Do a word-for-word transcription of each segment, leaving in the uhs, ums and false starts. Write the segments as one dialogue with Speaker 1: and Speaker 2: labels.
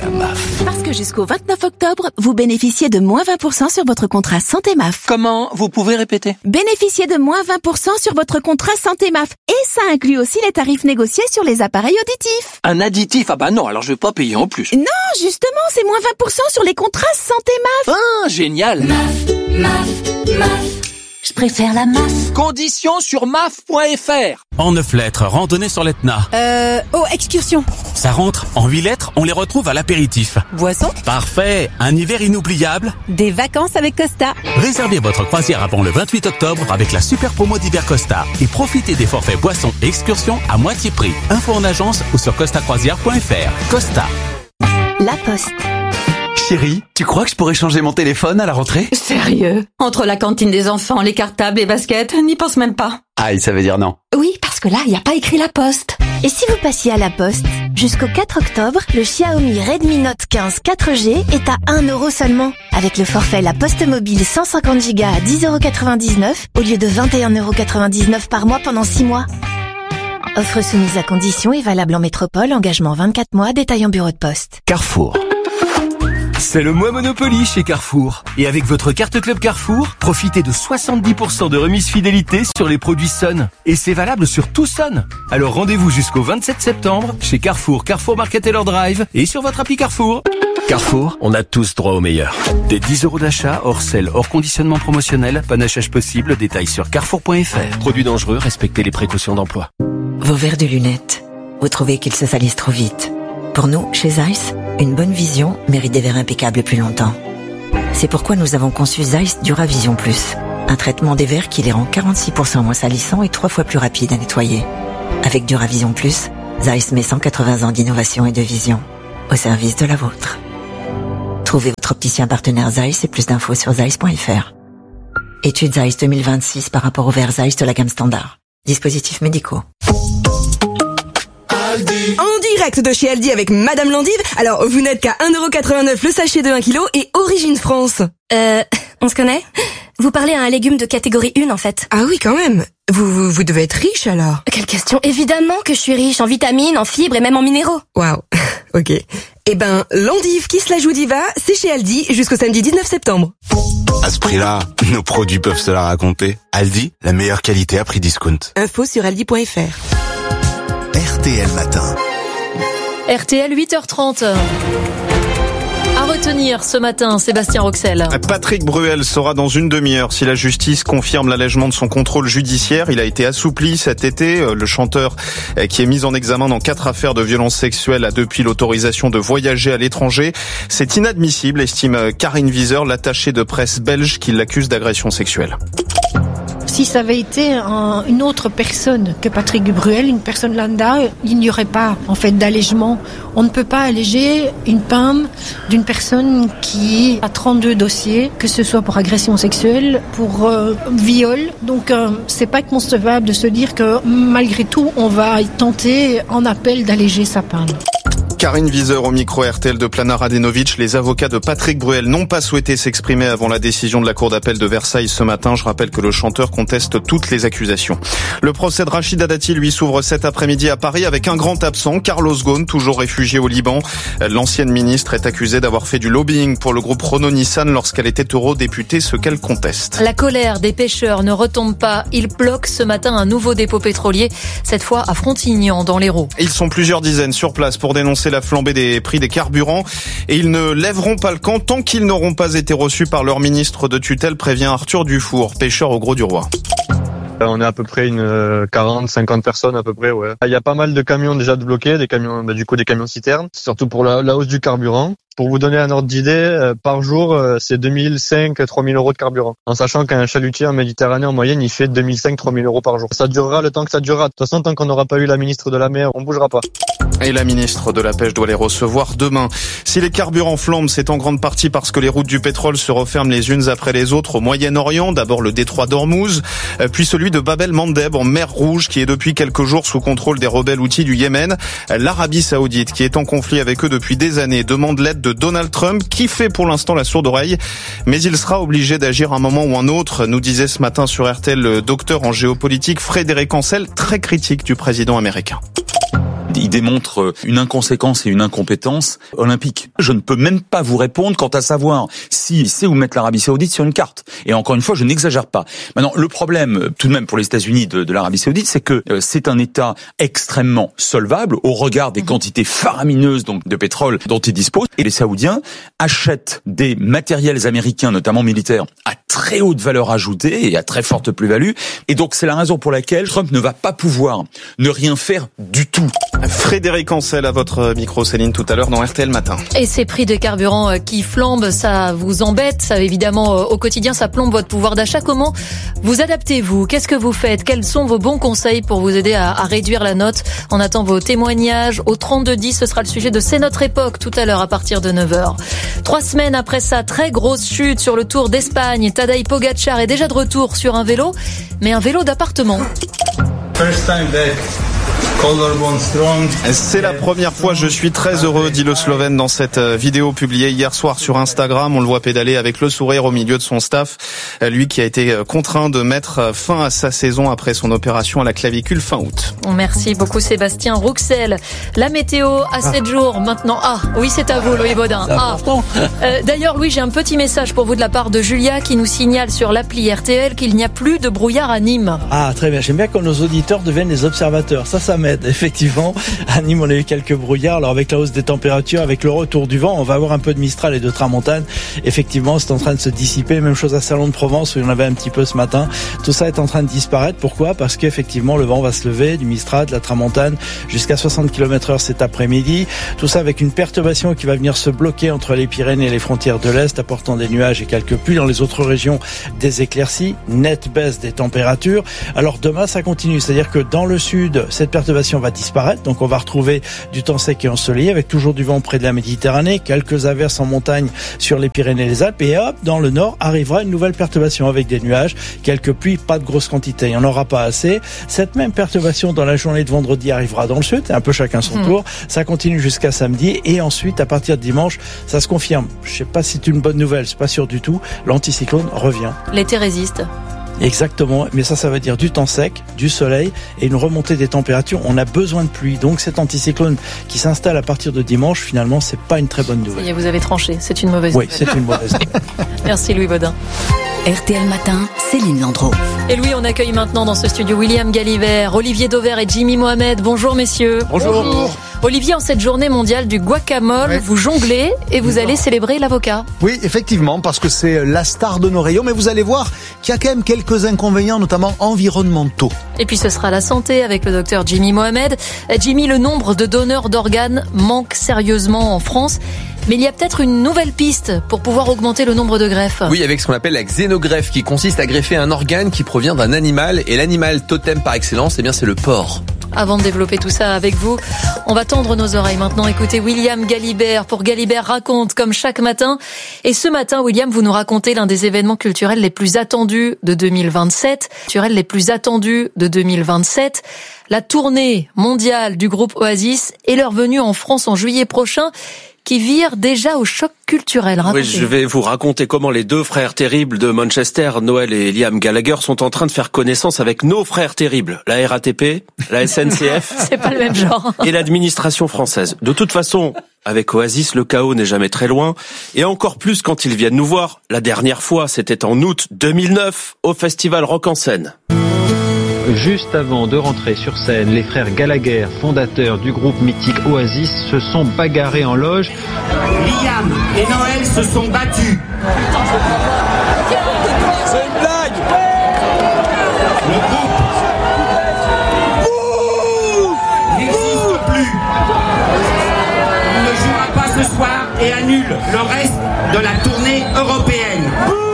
Speaker 1: M A F?
Speaker 2: Parce que jusqu'au vingt-neuf octobre, vous bénéficiez de moins vingt pour cent sur votre contrat santé M A F.
Speaker 1: Comment? Vous pouvez répéter?
Speaker 2: Bénéficiez de moins vingt pour cent sur votre contrat santé M A F. Et ça inclut aussi les tarifs négociés sur les appareils auditifs.
Speaker 1: Un additif? Ah bah non, alors je vais pas payer en plus.
Speaker 2: Non, justement, c'est moins vingt pour cent sur les contrats santé M A F.
Speaker 1: Ah, génial.
Speaker 3: M A F, M A F, M A F. Je préfère la M A F.
Speaker 1: Conditions sur M A F point F R.
Speaker 4: En neuf lettres, randonnée sur l'Etna.
Speaker 5: Euh, oh, excursion.
Speaker 4: Ça rentre. En huit lettres, on les retrouve à l'apéritif.
Speaker 5: Boisson.
Speaker 4: Parfait. Un hiver inoubliable.
Speaker 5: Des vacances avec Costa.
Speaker 4: Réservez votre croisière avant le vingt-huit octobre avec la super promo d'hiver Costa. Et profitez des forfaits boissons et excursions à moitié prix. Info en agence ou sur costa croisière point F R. Costa.
Speaker 2: La Poste.
Speaker 6: Chérie, tu crois que je pourrais changer mon téléphone à la rentrée?
Speaker 7: Sérieux? Entre la cantine des enfants, les cartables, les baskets, n'y pense même pas.
Speaker 6: Aïe, ça veut dire non.
Speaker 7: Oui, parce que là, il n'y a pas écrit La Poste.
Speaker 8: Et si vous passiez à La Poste? Jusqu'au quatre octobre, le Xiaomi Redmi Note quinze quatre G est à un euro seulement. Avec le forfait La Poste Mobile cent cinquante giga à dix euros quatre-vingt-dix-neuf au lieu de vingt et un euros quatre-vingt-dix-neuf par mois pendant six mois. Offre soumise à conditions et valable en métropole, engagement vingt-quatre mois, détail en bureau de poste.
Speaker 6: Carrefour.
Speaker 9: C'est le mois Monopoly chez Carrefour. Et avec votre carte Club Carrefour, profitez de soixante-dix pour cent de remise fidélité sur les produits Sun. Et c'est valable sur tout Sun. Alors rendez-vous jusqu'au vingt-sept septembre chez Carrefour, Carrefour Market Taylor Drive et sur votre appli Carrefour. Carrefour, on a tous droit au meilleur. Des dix euros d'achat, hors sel, hors conditionnement promotionnel, panachage possible, détails sur carrefour point F R. Produits dangereux, respectez les précautions d'emploi.
Speaker 10: Vos verres de lunettes, vous trouvez qu'ils se salissent trop vite? Pour nous, chez Zeiss, une bonne vision mérite des verres impeccables plus longtemps. C'est pourquoi nous avons conçu Zeiss Duravision Plus, un traitement des verres qui les rend quarante-six pour cent moins salissants et trois fois plus rapides à nettoyer. Avec Duravision Plus, Zeiss met cent quatre-vingts ans d'innovation et de vision au service de la vôtre. Trouvez votre opticien partenaire Zeiss et plus d'infos sur zeiss point F R. Étude Zeiss deux mille vingt-six par rapport aux verres Zeiss de la gamme standard. Dispositifs médicaux.
Speaker 5: En direct de chez Aldi avec Madame Landive. Alors, vous n'êtes qu'à un euro quatre-vingt-neuf le sachet de un kilo et Origine France.
Speaker 8: Euh, on se connaît? Vous parlez à un légume de catégorie un en fait.
Speaker 5: Ah oui, quand même. Vous, vous, vous devez être riche alors.
Speaker 8: Quelle question? Évidemment que je suis riche en vitamines, en fibres et même en minéraux.
Speaker 5: Waouh. Ok. Eh ben, l'endive qui se la joue diva, c'est chez Aldi jusqu'au samedi dix-neuf septembre.
Speaker 11: À ce prix-là, nos produits peuvent se la raconter. Aldi, la meilleure qualité à prix discount.
Speaker 5: Info sur aldi point F R.
Speaker 12: R T L Matin.
Speaker 13: R T L huit heures trente. À retenir ce matin, Sébastien Roxel.
Speaker 14: Patrick Bruel saura dans une demi-heure si la justice confirme l'allègement de son contrôle judiciaire. Il a été assoupli cet été. Le chanteur, qui est mis en examen dans quatre affaires de violences sexuelles, a depuis l'autorisation de voyager à l'étranger. C'est inadmissible, estime Karine Wieser, l'attachée de presse belge qui l'accuse d'agression sexuelle.
Speaker 15: Si ça avait été un, une autre personne que Patrick Bruel, une personne lambda, il n'y aurait pas en fait d'allègement. On ne peut pas alléger une peine d'une personne qui a trente-deux dossiers, que ce soit pour agression sexuelle, pour euh, viol. Donc euh, c'est pas concevable de se dire que malgré tout, on va tenter en appel d'alléger sa peine.
Speaker 14: Karine Wieser au micro R T L de Plana Radenovic. Les avocats de Patrick Bruel n'ont pas souhaité s'exprimer avant la décision de la Cour d'appel de Versailles ce matin. Je rappelle que le chanteur conteste toutes les accusations. Le procès de Rachida Dati, lui, s'ouvre cet après-midi à Paris avec un grand absent, Carlos Ghosn, toujours réfugié au Liban. L'ancienne ministre est accusée d'avoir fait du lobbying pour le groupe Renault-Nissan lorsqu'elle était eurodéputée, ce qu'elle conteste.
Speaker 13: La colère des pêcheurs ne retombe pas. Ils bloquent ce matin un nouveau dépôt pétrolier, cette fois à Frontignan, dans l'Hérault.
Speaker 14: Ils sont plusieurs dizaines sur place pour dénoncer la flambée des prix des carburants et ils ne lèveront pas le camp tant qu'ils n'auront pas été reçus par leur ministre de tutelle, prévient Arthur Dufour, pêcheur au Gros du Roi.
Speaker 16: On est à peu près une quarante, cinquante personnes à peu près, ouais. Il y a pas mal de camions déjà de bloqués, des camions, bah, du coup des camions citernes, surtout pour la, la hausse du carburant. Pour vous donner un ordre d'idée, euh, par jour, euh, c'est deux mille cinq, trois mille euros de carburant. En sachant qu'un chalutier en Méditerranée, en moyenne, il fait deux mille cinq, trois mille euros par jour. Ça durera le temps que ça durera. De toute façon, tant qu'on n'aura pas eu la ministre de la mer, on bougera pas.
Speaker 14: Et la ministre de la Pêche doit les recevoir demain. Si les carburants flambent, c'est en grande partie parce que les routes du pétrole se referment les unes après les autres au Moyen-Orient. D'abord le détroit d'Ormuz, puis celui de Bab el-Mandeb en mer Rouge, qui est depuis quelques jours sous contrôle des rebelles houthis du Yémen. L'Arabie Saoudite, qui est en conflit avec eux depuis des années, demande l'aide de Donald Trump, qui fait pour l'instant la sourde oreille, mais il sera obligé d'agir un moment ou un autre, nous disait ce matin sur R T L le docteur en géopolitique Frédéric Ancel, très critique du président américain.
Speaker 17: Il démontre une inconséquence et une incompétence olympique. Je ne peux même pas vous répondre quant à savoir s'il sait où mettre l'Arabie Saoudite sur une carte. Et encore une fois, je n'exagère pas. Maintenant, le problème, tout de même pour les États-Unis de, de l'Arabie Saoudite, c'est que euh, c'est un État extrêmement solvable au regard des quantités faramineuses donc de pétrole dont il dispose. Et les Saoudiens achètent des matériels américains, notamment militaires, à très haute valeur ajoutée et à très forte plus-value. Et donc, c'est la raison pour laquelle Trump ne va pas pouvoir ne rien faire du tout.
Speaker 14: Frédéric Ancel à votre micro, Céline, tout à l'heure dans R T L Matin.
Speaker 13: Et ces prix des carburants qui flambent, ça vous embête, ça évidemment au quotidien, ça plombe votre pouvoir d'achat. Comment vous adaptez-vous? Qu'est-ce que vous faites? Quels sont vos bons conseils pour vous aider à, à réduire la note? On attend vos témoignages au trente-deux dix, ce sera le sujet de C'est notre époque tout à l'heure à partir de neuf heures. Trois semaines après sa très grosse chute sur le Tour d'Espagne, Tadej Pogačar est déjà de retour sur un vélo, mais un vélo d'appartement.
Speaker 18: First time back.
Speaker 14: C'est la première fois, je suis très heureux, dit le Slovène dans cette vidéo publiée hier soir sur Instagram. On le voit pédaler avec le sourire au milieu de son staff. Lui qui a été contraint de mettre fin à sa saison après son opération à la clavicule fin août.
Speaker 13: Merci beaucoup Sébastien Rouxel. La météo à sept jours maintenant. Ah oui, c'est à vous Louis Baudin. Ah. Euh, d'ailleurs Louis, j'ai un petit message pour vous de la part de Julia qui nous signale sur l'appli R T L qu'il n'y a plus de brouillard à Nîmes.
Speaker 19: Ah très bien, j'aime bien quand nos auditeurs deviennent des observateurs. Ça, ça m'aide. Effectivement, à Nîmes, on a eu quelques brouillards. Alors avec la hausse des températures, avec le retour du vent, on va avoir un peu de Mistral et de Tramontane. Effectivement, c'est en train de se dissiper. Même chose à Salon-de-Provence où il y en avait un petit peu ce matin. Tout ça est en train de disparaître. Pourquoi? Parce qu'effectivement, le vent va se lever, du Mistral, de la Tramontane, jusqu'à soixante kilomètres heure cet après-midi. Tout ça avec une perturbation qui va venir se bloquer entre les Pyrénées et les frontières de l'Est, apportant des nuages et quelques pluies. Dans les autres régions, des éclaircies, nette baisse des températures. Alors demain, ça continue. C'est-à-dire que dans le sud, cette perturbation va disparaître, donc on va retrouver du temps sec et ensoleillé avec toujours du vent près de la Méditerranée, quelques averses en montagne sur les Pyrénées et les Alpes, et hop, dans le nord arrivera une nouvelle perturbation avec des nuages, quelques pluies, pas de grosses quantités, il n'y en aura pas assez. Cette même perturbation dans la journée de vendredi arrivera dans le sud, un peu chacun son mmh. tour, ça continue jusqu'à samedi, et ensuite à partir de dimanche, ça se confirme. Je sais pas si c'est une bonne nouvelle, c'est pas sûr du tout, l'anticyclone revient.
Speaker 13: L'été résiste.
Speaker 19: Exactement, mais ça, ça veut dire du temps sec, du soleil et une remontée des températures. On a besoin de pluie, donc cet anticyclone qui s'installe à partir de dimanche, finalement, c'est pas une très bonne nouvelle.
Speaker 13: Ça y est, vous avez tranché, c'est une mauvaise
Speaker 19: oui,
Speaker 13: nouvelle.
Speaker 19: Oui, c'est une mauvaise nouvelle.
Speaker 13: Merci Louis Baudin.
Speaker 3: R T L Matin, Céline Landreau.
Speaker 13: Et Louis, on accueille maintenant dans ce studio William Galivert, Olivier Dauvert et Jimmy Mohamed. Bonjour messieurs.
Speaker 14: Bonjour.
Speaker 13: Bonjour. Olivier, en cette journée mondiale du guacamole, oui. vous jonglez et vous allez célébrer l'avocat.
Speaker 20: Oui, effectivement, parce que c'est la star de nos rayons, mais vous allez voir qu'il y a quand même quelques inconvénients, notamment environnementaux.
Speaker 13: Et puis ce sera la santé avec le docteur Jimmy Mohamed. Jimmy, le nombre de donneurs d'organes manque sérieusement en France. Mais il y a peut-être une nouvelle piste pour pouvoir augmenter le nombre de greffes.
Speaker 21: Oui, avec ce qu'on appelle la xénogreffe, qui consiste à greffer un organe qui provient d'un animal. Et l'animal totem par excellence, eh bien, c'est le porc.
Speaker 13: Avant de développer tout ça avec vous, on va tendre nos oreilles maintenant. Écoutez William Galibert pour Galibert Raconte, comme chaque matin. Et ce matin, William, vous nous racontez l'un des événements culturels les plus attendus de deux mille vingt-sept. Culturels les plus attendus de deux mille vingt-sept. La tournée mondiale du groupe Oasis et leur venue en France en juillet prochain, qui vire déjà au choc culturel. Racontez.
Speaker 22: Oui, je vais vous raconter comment les deux frères terribles de Manchester, Noel et Liam Gallagher, sont en train de faire connaissance avec nos frères terribles, la R A T P, la S N C F.
Speaker 13: C'est pas le même genre.
Speaker 22: Et l'administration française. De toute façon, avec Oasis, le chaos n'est jamais très loin. Et encore plus quand ils viennent nous voir. La dernière fois, c'était en août deux mille neuf, au festival Rock en Seine.
Speaker 23: Juste avant de rentrer sur scène, les frères Gallagher, fondateurs du groupe mythique Oasis, se sont bagarrés en loge.
Speaker 24: Liam et Noël se sont battus.
Speaker 1: C'est une blague.
Speaker 24: Le groupe n'existe plus. On ne jouera pas ce soir et annule le reste de la tournée européenne.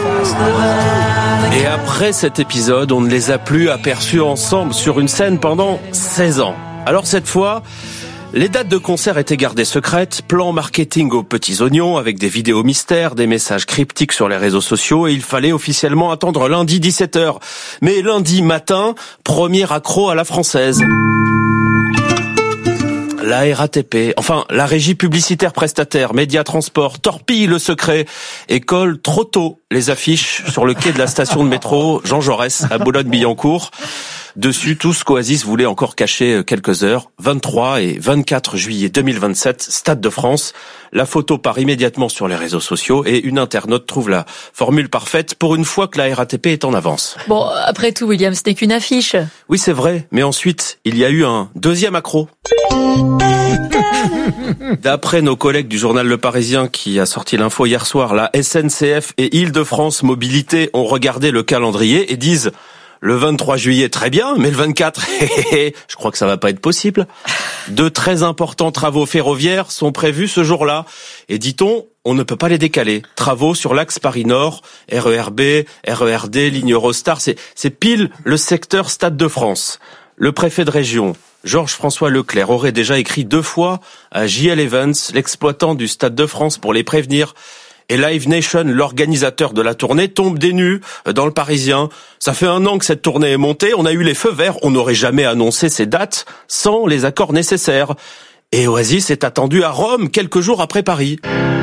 Speaker 22: Et après cet épisode, on ne les a plus aperçus ensemble sur une scène pendant seize ans. Alors cette fois, les dates de concert étaient gardées secrètes, plan marketing aux petits oignons avec des vidéos mystères, des messages cryptiques sur les réseaux sociaux et il fallait officiellement attendre lundi dix-sept heures. Mais lundi matin, premier accro à la française. La R A T P, enfin la régie publicitaire prestataire, Média Transport, torpille le secret et colle trop tôt les affiches sur le quai de la station de métro Jean Jaurès à Boulogne-Billancourt. Dessus, tout ce qu'Oasis voulait encore cacher quelques heures. vingt-trois et vingt-quatre juillet deux mille vingt-sept, Stade de France. La photo part immédiatement sur les réseaux sociaux et une internaute trouve la formule parfaite pour une fois que la R A T P est en avance.
Speaker 13: Bon, après tout, William, ce n'est qu'une affiche.
Speaker 22: Oui, c'est vrai, mais ensuite, il y a eu un deuxième accro. D'après nos collègues du journal Le Parisien qui a sorti l'info hier soir, la S N C F et Île-de-France Mobilité ont regardé le calendrier et disent le vingt-trois juillet très bien, mais le vingt-quatre, je crois que ça va pas être possible. De très importants travaux ferroviaires sont prévus ce jour-là et dit-on, on ne peut pas les décaler. Travaux sur l'axe Paris-Nord, R E R B, R E R D, ligne Eurostar, c'est, c'est pile le secteur Stade de France. Le préfet de région, Georges-François Leclerc, aurait déjà écrit deux fois à J L Evans, l'exploitant du Stade de France, pour les prévenir. Et Live Nation, l'organisateur de la tournée, tombe des nues dans le Parisien. Ça fait un an que cette tournée est montée, on a eu les feux verts, on n'aurait jamais annoncé ces dates sans les accords nécessaires. Et Oasis est attendu à Rome quelques jours après Paris.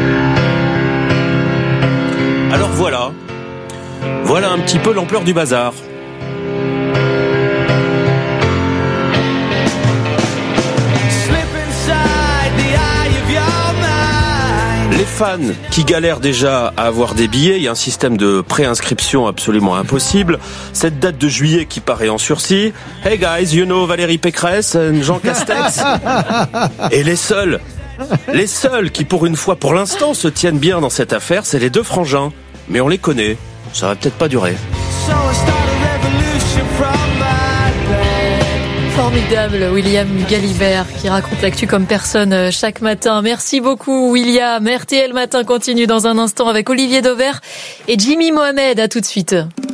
Speaker 22: Alors voilà, voilà un petit peu l'ampleur du bazar. Les fans qui galèrent déjà à avoir des billets, il y a un système de préinscription absolument impossible. Cette date de juillet qui paraît en sursis. Hey guys, you know Valérie Pécresse and Jean Castex. Et les seuls, les seuls qui pour une fois, pour l'instant, se tiennent bien dans cette affaire, c'est les deux frangins. Mais on les connaît, ça va peut-être pas durer.
Speaker 13: Formidable, William Galibert, qui raconte l'actu comme personne chaque matin. Merci beaucoup, William. R T L Matin continue dans un instant avec Olivier Dauvert et Jimmy Mohamed. À tout de suite.